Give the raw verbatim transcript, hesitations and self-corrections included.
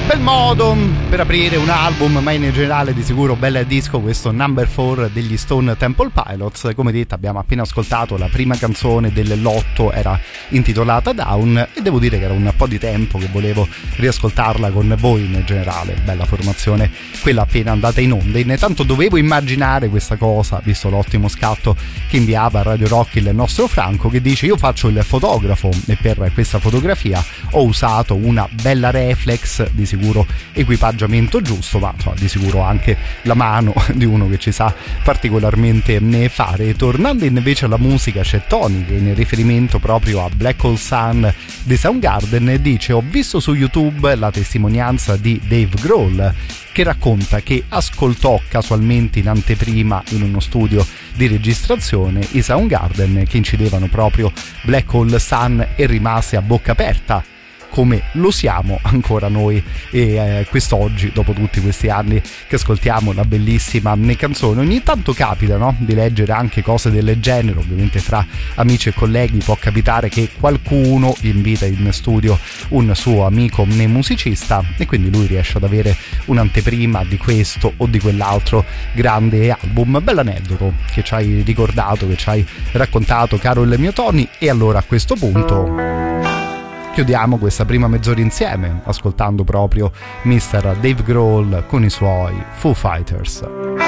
Bel modo per aprire un album, ma in generale di sicuro bel disco questo Number four degli Stone Temple Pilots. Come detto, abbiamo appena ascoltato la prima canzone del lotto, era intitolata Down, e devo dire che era un po' di tempo che volevo riascoltarla con voi. In generale bella formazione quella appena andata in onda, intanto dovevo immaginare questa cosa visto l'ottimo scatto che inviava a Radio Rock il nostro Franco, che dice: io faccio il fotografo e per questa fotografia ho usato una bella reflex, di sicuro equipaggiamento giusto, ma insomma, di sicuro anche la mano di uno che ci sa particolarmente fare. Tornando invece alla musica, c'è Tony che in riferimento proprio a Black Hole Sun di Soundgarden dice: ho visto su YouTube la testimonianza di Dave Grohl che racconta che ascoltò casualmente in anteprima in uno studio di registrazione i Soundgarden che incidevano proprio Black Hole Sun e rimase a bocca aperta, come lo siamo ancora noi e eh, quest'oggi, dopo tutti questi anni che ascoltiamo la bellissima canzone. Ogni tanto capita, no? Di leggere anche cose del genere, ovviamente fra amici e colleghi può capitare che qualcuno invita in studio un suo amico musicista e quindi lui riesce ad avere un'anteprima di questo o di quell'altro grande album. Bell'aneddoto che ci hai ricordato, che ci hai raccontato, caro il mio Tony. E allora a questo punto chiudiamo questa prima mezz'ora insieme ascoltando proprio mister Dave Grohl con i suoi Foo Fighters.